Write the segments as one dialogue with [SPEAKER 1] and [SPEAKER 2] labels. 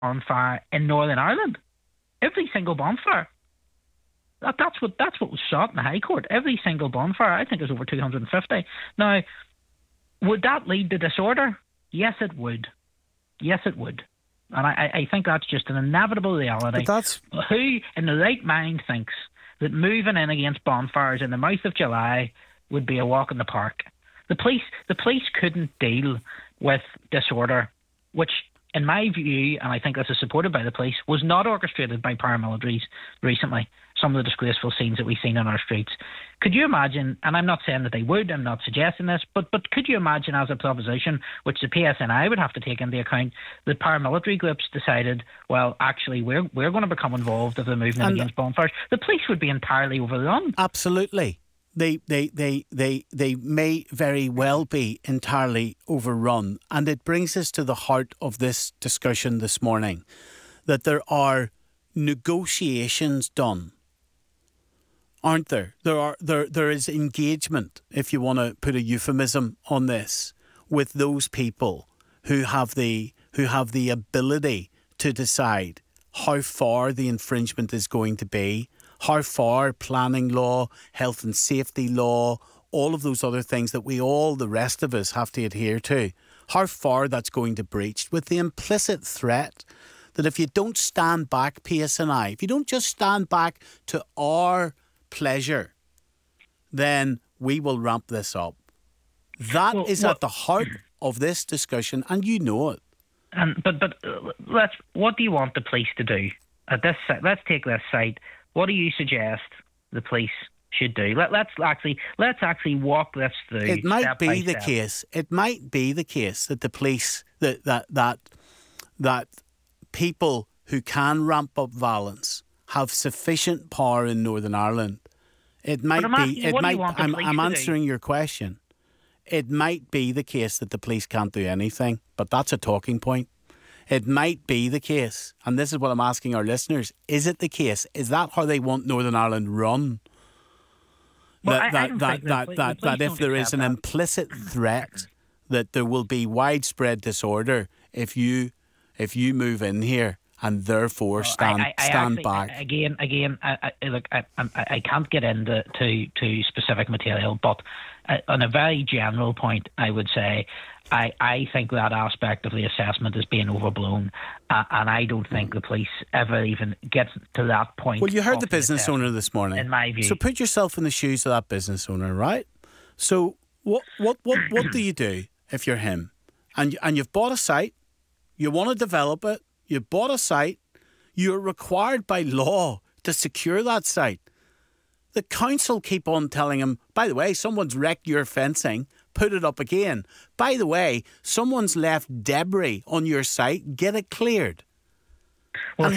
[SPEAKER 1] bonfire in Northern Ireland. Every single bonfire. That's what was shot in the High Court. Every single bonfire. I think it was over 250. Now, would that lead to disorder? Yes, it would. Yes, it would. And I think that's just an inevitable reality. Who in the right mind thinks that moving in against bonfires in the mouth of July would be a walk in the park? The police couldn't deal with disorder, which, in my view, and I think this is supported by the police, was not orchestrated by paramilitaries recently. Some of the disgraceful scenes that we've seen on our streets. Could you imagine, and I'm not saying that they would, I'm not suggesting this, but could you imagine as a proposition, which the PSNI would have to take into account, the paramilitary groups decided, well, actually, we're going to become involved if they're moving in against bonfires. The police would be entirely overrun.
[SPEAKER 2] Absolutely. They may very well be entirely overrun. And it brings us to the heart of this discussion this morning, that there are negotiations done, aren't there? There is engagement, if you want to put a euphemism on this, with those people who have the ability to decide how far the infringement is going to be, how far planning law, health and safety law, all of those other things that the rest of us have to adhere to, how far that's going to breach, with the implicit threat that if you don't stand back, PSNI, if you don't just stand back to our pleasure, then we will ramp this up. That is at the heart of this discussion, and you know it.
[SPEAKER 1] But what do you want the police to do at this? Let's take this site. What do you suggest the police should do? Let's actually walk this through.
[SPEAKER 2] It might be the case. It might be the case that the police that people who can ramp up violence have sufficient power in Northern Ireland. It might be. I'm answering your question. It might be the case that the police can't do anything, but that's a talking point. It might be the case, and this is what I'm asking our listeners: is it the case? Is that how they want Northern Ireland run? That if there is an implicit threat that there will be widespread disorder if you move in here, and therefore stand back.
[SPEAKER 1] Again, I can't get into to specific material, but on a very general point, I would say I think that aspect of the assessment is being overblown, and I don't think the police ever even get to that point.
[SPEAKER 2] Well, you heard the business owner this morning.
[SPEAKER 1] In my view.
[SPEAKER 2] So put yourself in the shoes of that business owner, right? So what do you do if you're him, and you've bought a site, you want to develop it, you've bought a site, you're required by law to secure that site. The council keep on telling him, by the way, someone's wrecked your fencing, put it up again. By the way, someone's left debris on your site, get it cleared.
[SPEAKER 1] Well,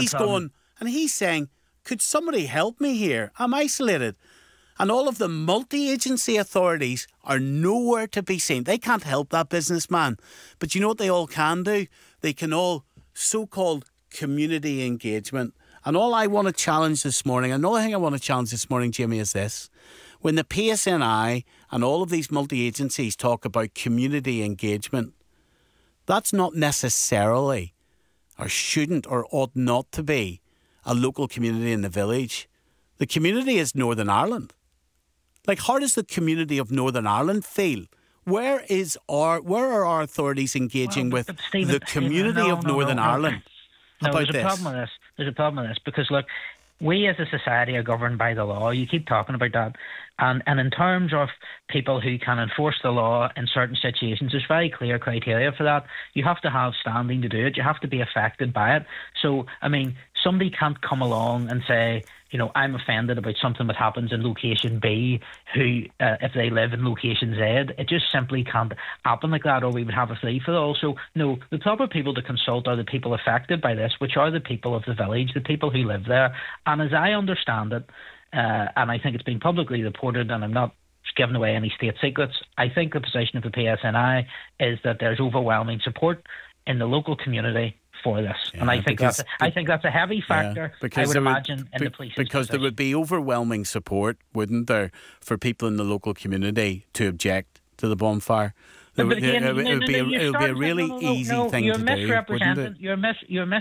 [SPEAKER 2] and he's saying, could somebody help me here? I'm isolated. And all of the multi-agency authorities are nowhere to be seen. They can't help that businessman. But you know what they all can do? They can all so-called community engagement. And all I want to challenge this morning, another thing I want to challenge this morning, Jimmy, is this. When the PSNI and all of these multi-agencies talk about community engagement, that's not necessarily, or shouldn't or ought not to be, a local community in the village. The community is Northern Ireland. Like, how does the community of Northern Ireland feel? Where are our authorities engaging with the community of Northern Ireland about this?
[SPEAKER 1] There's a problem with this because, look, we as a society are governed by the law. You keep talking about that. And in terms of people who can enforce the law in certain situations, there's very clear criteria for that. You have to have standing to do it. You have to be affected by it. So, I mean, somebody can't come along and say, you know, I'm offended about something that happens in location B, who, if they live in location Z, it just simply can't happen like that, or we would have a free-for-all. So, no, the proper people to consult are the people affected by this, which are the people of the village, the people who live there. And as I understand it, and I think it's been publicly reported, and I'm not giving away any state secrets, I think the position of the PSNI is that there's overwhelming support in the local community for this. Yeah, and I think that's a heavy factor, I would imagine, in the police's
[SPEAKER 2] because
[SPEAKER 1] position.
[SPEAKER 2] There would be overwhelming support, wouldn't there, for people in the local community to object to the bonfire? It would be a really easy thing to do, wouldn't it?
[SPEAKER 1] You're